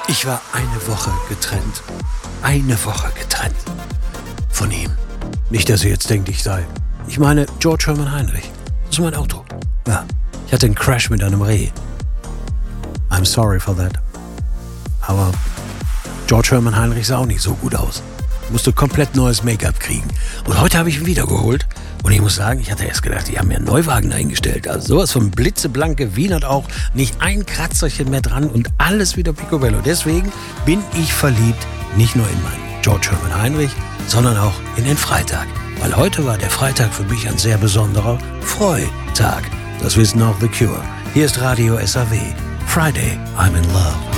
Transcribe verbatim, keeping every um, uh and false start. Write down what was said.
Ich war eine Woche getrennt. Eine Woche getrennt. Von ihm. Nicht, dass ihr jetzt denkt, ich sei. Ich meine, George Hermann Heinrich. Das ist mein Auto. Ja. Ich hatte einen Crash mit einem Reh. I'm sorry for that. Aber George Hermann Heinrich sah auch nicht so gut aus. Musste komplett neues Make-up kriegen. Und heute habe ich ihn wiedergeholt. Und ich muss sagen, ich hatte erst gedacht, die haben mir einen Neuwagen eingestellt. Also sowas von blitzeblank gewienert auch. Nicht ein Kratzerchen mehr dran und alles wieder picobello. Deswegen bin ich verliebt, nicht nur in meinen George Hermann Heinrich, sondern auch in den Freitag. Weil heute war der Freitag für mich ein sehr besonderer Freitag. Das wissen auch The Cure. Hier ist Radio S A W. Friday, I'm in love.